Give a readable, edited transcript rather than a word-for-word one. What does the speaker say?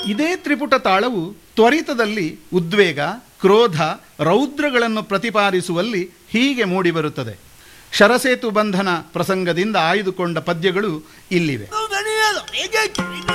ಇದೇ ತ್ರಿಪುಟ ತಾಳವು ತ್ವರಿತದಲ್ಲಿ ಉದ್ವೇಗ, ಕ್ರೋಧ, ರೌದ್ರಗಳನ್ನು ಪ್ರತಿಪಾದಿಸುವಲ್ಲಿ ಹೀಗೆ ಮೂಡಿಬರುತ್ತದೆ. ಶರಸೇತು ಬಂಧನ ಪ್ರಸಂಗದಿಂದ ಆಯ್ದುಕೊಂಡ ಪದ್ಯಗಳು ಇಲ್ಲಿವೆ.